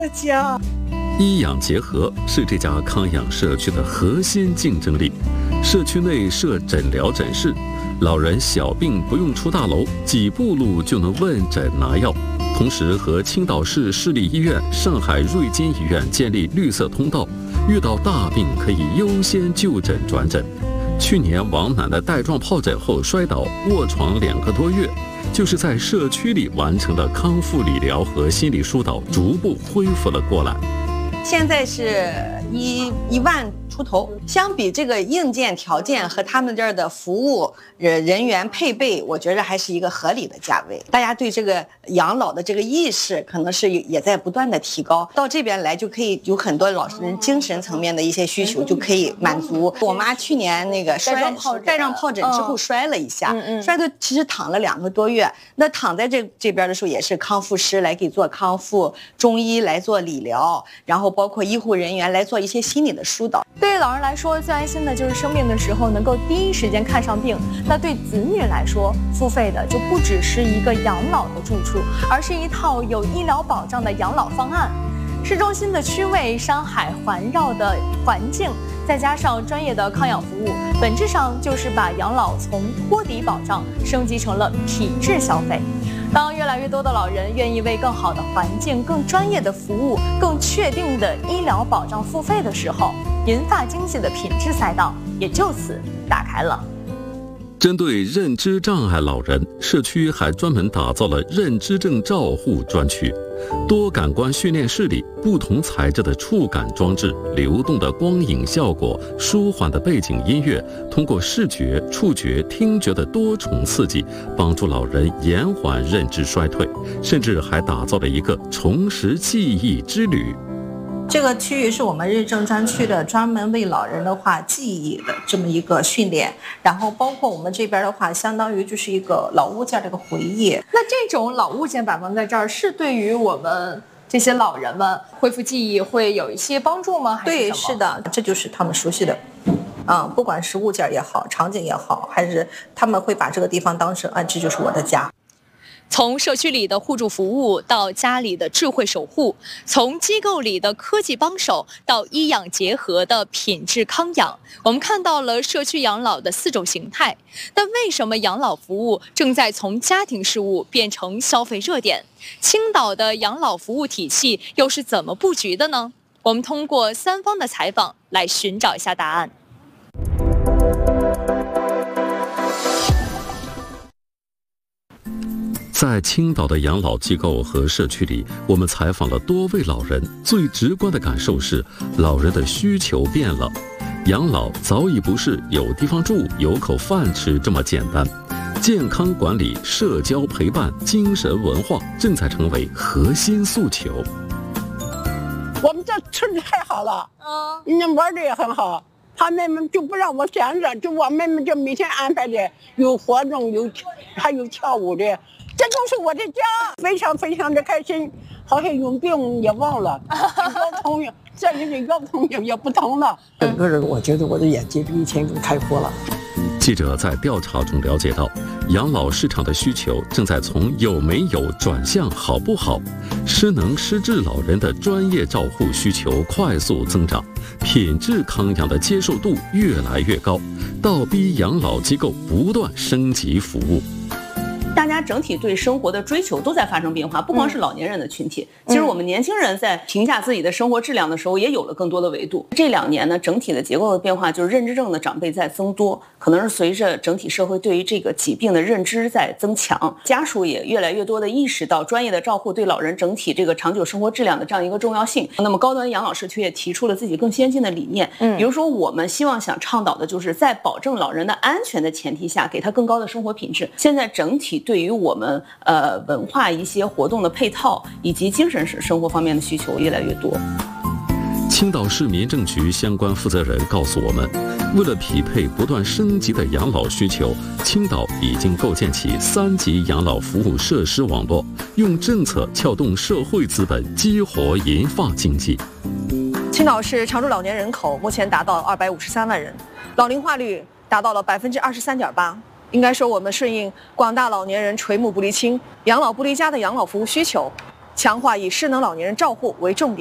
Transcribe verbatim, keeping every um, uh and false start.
家。医养结合是这家康养社区的核心竞争力。社区内设诊疗诊室，老人小病不用出大楼，几步路就能问诊拿药。同时和青岛市市立医院、上海瑞金医院建立绿色通道，遇到大病可以优先就诊转诊。去年王奶奶带状疱疹后摔倒，卧床两个多月，就是在社区里完成了康复理疗和心理疏导，逐步恢复了过来。 现在是一一万出头，相比这个硬件条件和他们这儿的服务人人员配备，我觉得还是一个合理的价位。大家对这个养老的这个意识，可能是也在不断的提高。到这边来就可以有很多老人精神层面的一些需求就可以满足。我妈去年那个摔带状疱疹之后摔了一下，嗯、摔的其实躺了两个多月。那躺在这这边的时候，也是康复师来给做康复，中医来做理疗，然后包括医护人员来做一些心理的疏导。 对于老人来说，最安心的就是生病的时候能够第一时间看上病。那对子女来说，付费的就不只是一个养老的住处，而是一套有医疗保障的养老方案。市中心的区位、山海环绕的环境，再加上专业的康养服务，本质上就是把养老从托底保障升级成了体制消费。当越来越多的老人愿意为更好的环境、更专业的服务、更确定的医疗保障付费的时候，银发经济的品质赛道也就此打开了。 针对认知障碍老人，社区还专门打造了认知症照护专区。多感官训练室里，不同材质的触感装置、流动的光影效果、舒缓的背景音乐，通过视觉、触觉、听觉的多重刺激，帮助老人延缓认知衰退，甚至还打造了一个重拾记忆之旅。 这个区域是我们认证专区的，专门为老人的话记忆的这么一个训练，然后包括我们这边的话，相当于就是一个老物件的一个回忆。 那这种老物件摆放在这儿，是对于我们这些老人们恢复记忆会有一些帮助吗？还是什么？ 对，是的，这就是他们熟悉的。嗯，不管是物件也好，场景也好，还是他们会把这个地方当成啊，这就是我的家。 从社区里的互助服务到家里的智慧守护，从机构里的科技帮手到医养结合的品质康养，我们看到了社区养老的四种形态。但为什么养老服务正在从家庭事务变成消费热点？青岛的养老服务体系又是怎么布局的呢？我们通过三方的采访来寻找一下答案。 在青岛的养老机构和社区里，我们采访了多位老人，最直观的感受是，老人的需求变了。养老早已不是有地方住、有口饭吃这么简单，健康管理、社交陪伴、精神文化正在成为核心诉求。 我们这村子太好了，嗯，人玩的也很好。他们就不让我闲着，就我们就每天安排的有活动，有还有跳舞的。这就是我的家，非常非常的开心，好像有病也忘了，腰痛这里的腰痛也也不疼了。 整个人我觉得我的眼界比以前更开阔了。 记者在调查中了解到，养老市场的需求正在从有没有转向好不好，失能失智老人的专业照护需求快速增长，品质康养的接受度越来越高，倒逼养老机构不断升级服务。 大家整体对生活的追求都在发生变化，不光是老年人的群体，其实我们年轻人在评价自己的生活质量的时候也有了更多的维度。这两年呢，整体的结构的变化就是认知症的长辈在增多，可能是随着整体社会对于这个疾病的认知在增强，家属也越来越多的意识到专业的照护对老人整体这个长久生活质量的这样一个重要性。那么高端养老社区也提出了自己更先进的理念，嗯，比如说我们希望想倡导的就是在保证老人的安全的前提下，给他更高的生活品质。现在整体对于我们呃文化一些活动的配套以及精神生活方面的需求越来越多。 青岛市民政局相关负责人告诉我们，为了匹配不断升级的养老需求，青岛已经构建起三级养老服务设施网络，用政策撬动社会资本，激活银发经济。 青岛市常住老年人口目前达到二百五十三万人，老龄化率达到了百分之二十三点八。应该说，我们顺应广大老年人垂暮不离亲、养老不离家的养老服务需求， 强化以失能老年人照护为重点。